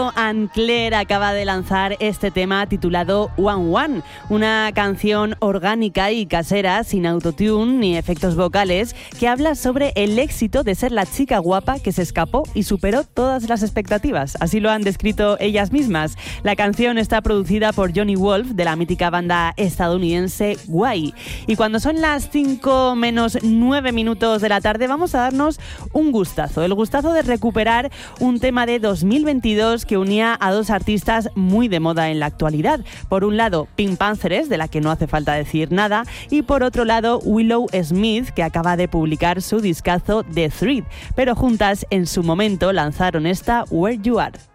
Anne Claire acaba de lanzar este tema titulado One One, una canción orgánica y casera, sin autotune ni efectos vocales, que habla sobre el éxito de ser la chica guapa que se escapó y superó todas las expectativas. Así lo han descrito ellas mismas. La canción está producida por Johnny Wolf, de la mítica banda estadounidense Why. Y cuando son las 5 menos 9 minutos de la tarde, vamos a darnos un gustazo. El gustazo de recuperar un tema de 2022 que unía a dos artistas muy de moda en la actualidad. Por un lado, Pink Panthers, de la que no hace falta decir nada, y por otro lado, Willow Smith, que acaba de publicar su discazo The Thread, pero juntas en su momento lanzaron esta Where You Are.